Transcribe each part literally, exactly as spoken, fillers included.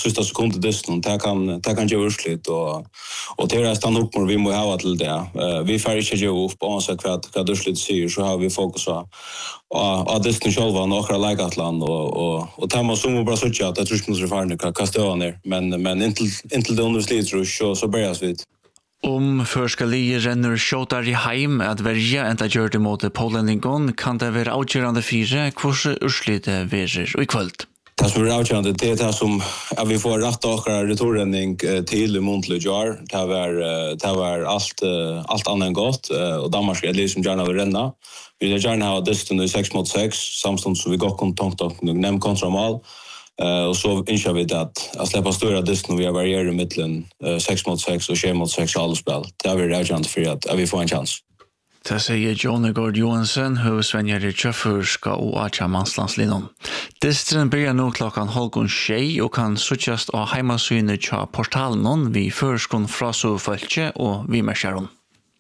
sista sekunden distan, det kan det kan ge urslit och och det är stanna upp vi måste ha till det. Vi får inte ge upp på så kvart vad urslit säger så har vi fokus på att distan själva några lägatland och och och ta man som bara så att det tror jag måste få kasta ner men men inte inte det underslit så så börjar vi. Om førskalige renner skjåtar i heim at verja enda gjør det mot Polenlingon, kan det være avgjørende fire hvordan urslitet verer og i kvöld. Det som är avgörande det är det som att vi får rätt och returrenning till muntlig jar. Det var det var allt allt annat än gott och Danmark är liksom gärna vill renna. Vi vill gärna ha distan i sex mot sex samtidigt så vi går kontakt och nämn kontramal. Uh, och så inser vi det att att släppa stora distan vi har varierat mellan uh, sex mot sex och sex mot sex alla spel. Det är vi rätt för att, att vi får en chans. Det säger John Gord Johansson, huvudsvenjare i Tjöfurska och Acha Manslandslinon. Distren börjar nu klockan halvgång tjej och kan suttjast av heimasynet tja portalen vid förskon frasufölkje och vid märsjaron.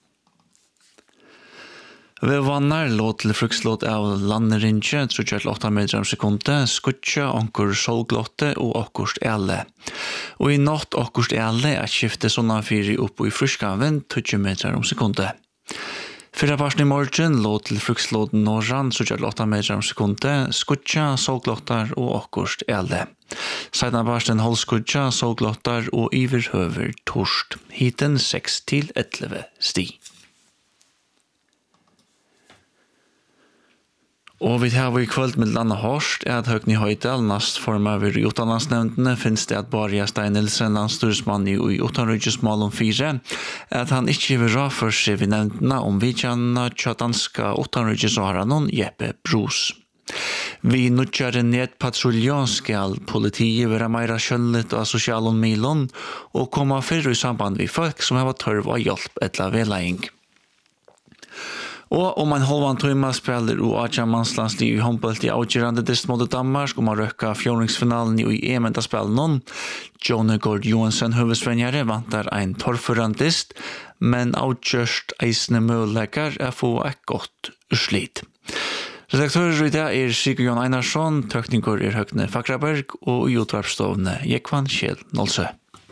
Vi vannar låt til frukslåt av landerinje, trutja til åtta meter om sekunde, skutja, onkur solglotte og okkurst ele. Og i natt okkurst ele er skiftet sånne fyri opp i fruskaven, tjugo meter om sekunde. Fyra parsen i morgen låt til frukslåten norran, trutja til åtta meter om sekunde, skutja, solglottar og okkurst ele. Sedan parsen holdskutja, solglottar og iverhøver torst. Hiten seks til elleve sti. Og vi har i kvöld med landa hårst er at Høgni Høydal, nast formaver i utanlandsnevndene, finnes det at Barja Stein Nilsen, landstyrsmann i utanrydgesmål om fire, at han ikke vil ra for seg ved nevndene om vidtjana tja danska utanrydgesåranon Jeppe Bros. Vi nutjar en netpatrulja skal politiet være meira skjønnet av sosialen milon og komme fyrre i samband med folk som har tørv av hjelp etla vedlegging. Og om en halvan timme spiller og Acha Manslandsliv i håndbult i avgjørende dist mot Danmark om å røkka fjordingsfinalen i E M-enda spillen. John Gord Johansson, huvudsvenjare, vantar ein torrføran dist, men avgjørst eisne møleikar er få et godt urslit. Redaktører i dag er Sigurd Jon Einarsson, tøkninger er Høgne Fakraberg og i utvarpstovene Jekvan Kjell Nolsø.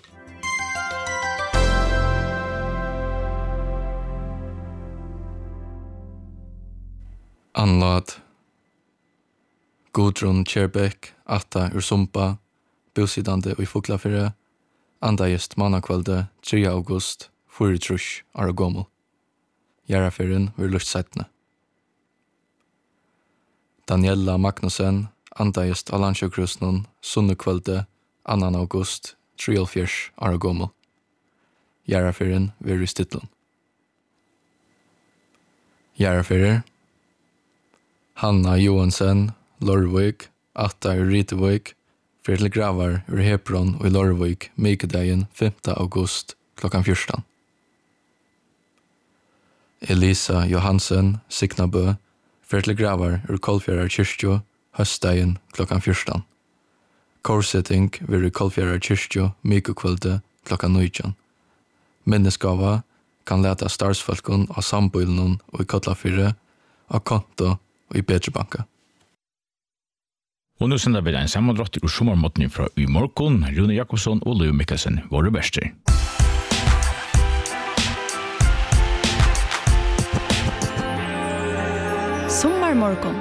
Anlad Gudrun Kjærbæk, Atta ur Sumpa, bosidande og i Fuglafyrre, andagist mannakvalde tredje august, fyrirtrusj are gommel. Gjerrafyrin vir luft settne. Daniela Magnussen, andagist av landsjøkrusnon, sunnekvalde, annan august, treogfjørs are gommel. Gjerrafyrin vir i stidlun. Gjerrafyrir Hanna Johansen, Lorvik, Atta ur Ritevik, Fredrik Gravar ur Hebron og i Lorvik, Mikedagen femte august klokkan fjorton. Elisa Johansen, Signabø, Fredrik Gravar ur Kolfjærar kyrkjo, høstdagen klokkan fjorton. Korsetting vir i Kolfjærar kyrkjo, Mikokvölde klokkan nitton. Minneskava kan leta starsfolkon av sambøylen og i Kotlafyrre, av konto og i Petrebanka. Og nå sender vi en sammandrott i sommermåten fra i morgen. Rune Jakobsson og Leo Mikkelsen, våre bester. Sommermorgon.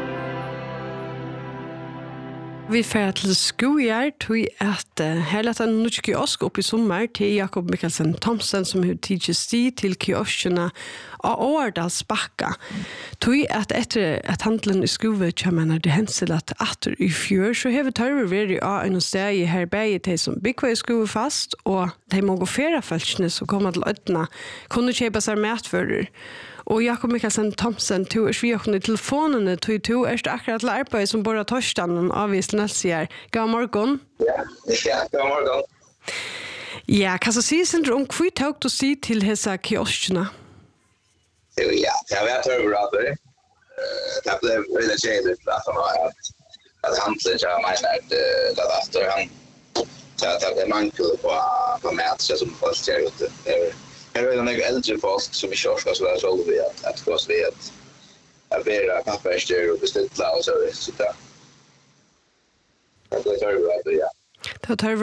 Vi får til skojar til at uh, her lette en norsk kiosk opp i sommer til Jakob Mikkelsen Thomsen som har tidligere sti til kioskene av Årdals bakka. Til at etter at handelen i skove kommer det hensel at atter i fjør så har vi tørre vært av en sted i herberget til som bygger i skove fast og de må gå fere følelsene som kommer til ødene kunne kjøpe seg matfører. Og Jakob Mikkelsen Thomsen, du er sviåkende i telefonene, du er det akkurat til arbeid som bare torsdagen avvist nødsier. God morgen. Ja, ja, god morgen. Ja, hva så sier Sindre om hva tok du si til disse kioskene? Ja, det har vært overrater. Det ble veldig kjedelig for at at handelen ikke har mener at etter han det mangler på mat som folk ser ute. Det är en äldre folk som i kiosk så där så vi att att gå så vi att att vara kaffester och beställa och så så där. Det är det ja. Det tar